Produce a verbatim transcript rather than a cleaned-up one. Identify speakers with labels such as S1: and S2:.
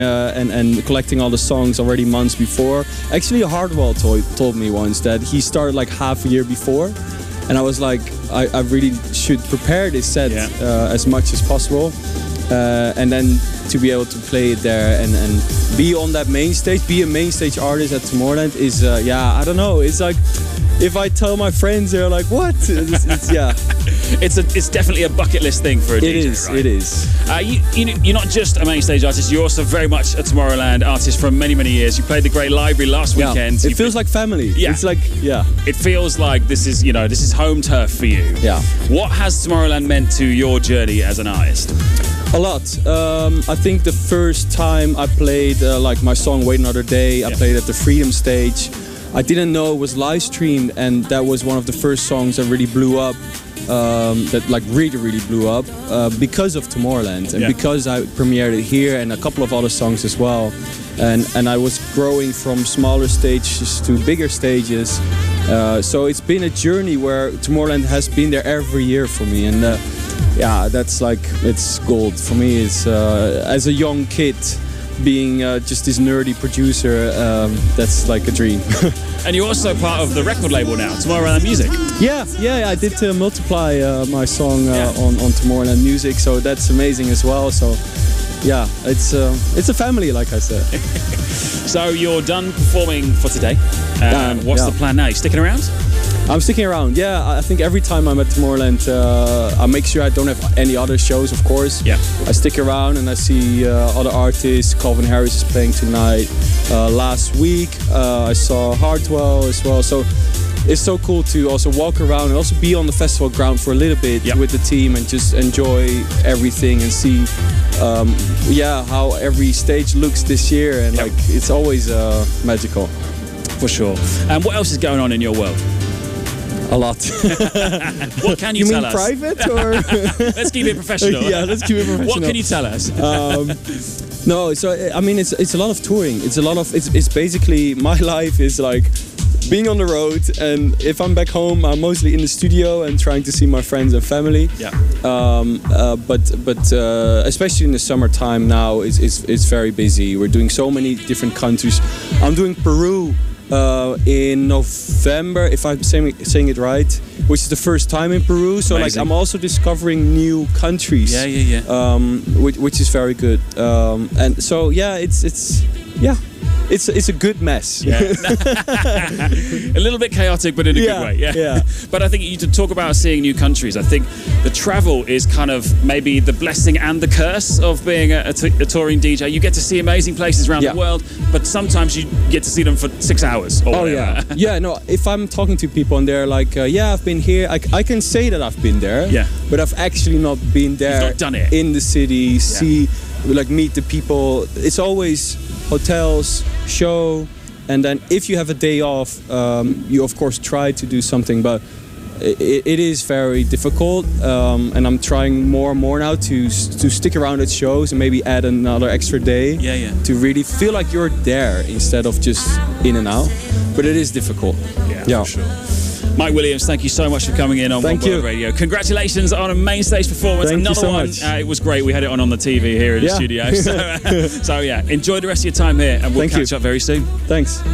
S1: uh, and, and collecting all the songs already months before. Actually, Hardwell told, told me once that he started like half a year before. And I was like, I, I really should prepare this set
S2: yeah.
S1: uh, as much as possible. Uh, and then to be able to play it there and, and be on that main stage, be a main stage artist at Tomorrowland is, uh, yeah, I don't know. It's like, if I tell my friends, they're like, what? It's, it's, yeah.
S2: It's a, it's definitely a bucket list thing for a
S1: it
S2: D J,
S1: is,
S2: right?
S1: It is.
S2: Uh, you, you, you're not just a main stage artist, you're also very much a Tomorrowland artist for many, many years. You played the Great Library last
S1: yeah.
S2: weekend.
S1: It
S2: you
S1: feels like family.
S2: Yeah.
S1: It's like, yeah.
S2: It feels like this is, you know, this is home turf for you.
S1: Yeah.
S2: What has Tomorrowland meant to your journey as an artist?
S1: A lot. Um, I think the first time I played uh, like my song Wait Another Day, I
S2: yeah.
S1: played at the Freedom Stage. I didn't know it was live streamed, and that was one of the first songs that really blew up. Um, that like really, really blew up uh, because of Tomorrowland and
S2: yeah.
S1: because I premiered it here and a couple of other songs as well. And and I was growing from smaller stages to bigger stages. Uh, so it's been a journey where Tomorrowland has been there every year for me, and uh, yeah, that's like it's gold for me. It's uh, as a young kid. Being uh, just this nerdy producer, um, that's like a dream.
S2: And you're also part of the record label now, Tomorrowland Music.
S1: Yeah, yeah, I did uh, multiply uh, my song uh,
S2: yeah.
S1: on, on Tomorrowland Music, so that's amazing as well. So, yeah, it's uh, it's a family, like I said.
S2: So you're done performing for today. Um,
S1: um,
S2: what's
S1: yeah.
S2: the plan now? You sticking around?
S1: I'm sticking around, yeah. I think every time I'm at Tomorrowland, uh, I make sure I don't have any other shows, of course.
S2: Yeah.
S1: I stick around and I see uh, other artists. Calvin Harris is playing tonight. Uh, last week, uh, I saw Hardwell as well. So it's so cool to also walk around and also be on the festival ground for a little bit
S2: yep.
S1: with the team and just enjoy everything and see, um, yeah, how every stage looks this year. And
S2: yep.
S1: like, it's always uh, magical.
S2: For sure. And what else is going on in your world?
S1: A lot.
S2: What can you,
S1: you
S2: tell
S1: mean
S2: us?
S1: Private or?
S2: Let's keep it professional.
S1: Yeah, let's keep it professional.
S2: What can you tell us?
S1: um, no, so I mean, it's it's a lot of touring. It's a lot of it's it's basically my life is like being on the road, and if I'm back home, I'm mostly in the studio and trying to see my friends and family.
S2: Yeah.
S1: Um, uh, but but uh, especially in the summertime now, it's, it's it's very busy. We're doing so many different countries. I'm doing Peru. Uh, in November, if I'm saying, saying it right, which is the first time in Peru. So
S2: Amazing.
S1: like I'm also discovering new countries.
S2: Yeah, yeah, yeah.
S1: Um, which, which is very good. Um, and so yeah, it's it's yeah, it's it's a good mess.
S2: Yeah. A little bit chaotic, but in a
S1: yeah,
S2: good way. Yeah.
S1: yeah.
S2: But I think you to talk about seeing new countries. I think the travel is kind of maybe the blessing and the curse of being a, a, t- a touring D J. You get to see amazing places around
S1: yeah.
S2: the world, but sometimes you get to see them for six hours. Or
S1: oh
S2: whatever.
S1: yeah, yeah. No, if I'm talking to people and they're like, uh, "Yeah, I've been here," I, I can say that I've been there.
S2: Yeah.
S1: But I've actually not been there.
S2: You've not done it
S1: in the city.
S2: Yeah.
S1: See, like meet the people. It's always hotels, show, and then if you have a day off, um, you of course try to do something, but it, it is very difficult. Um, and I'm trying more and more now to to stick around at shows and maybe add another extra day.
S2: Yeah, yeah.
S1: To really feel like you're there instead of just in and out. But it is difficult.
S2: Yeah,
S1: yeah.
S2: for sure. Mike Williams, thank you so much for coming in on
S1: Thank
S2: One
S1: you.
S2: World Radio. Congratulations on a main stage performance.
S1: Thank you
S2: Another
S1: so
S2: one.
S1: much.
S2: Uh, it was great. We had it on on the T V here in
S1: Yeah.
S2: the studio. So, uh, so yeah, enjoy the rest of your time here, and we'll
S1: Thank
S2: catch
S1: you.
S2: up very soon.
S1: Thanks.